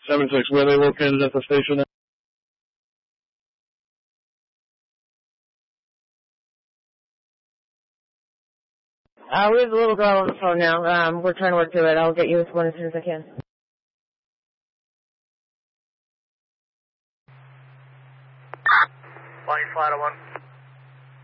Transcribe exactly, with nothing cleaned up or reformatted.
seven six, where are they located at the station? Uh, we have a little girl on the phone now. Um, we're trying to work through it. I'll get you this one as soon as I can. Flying flat one.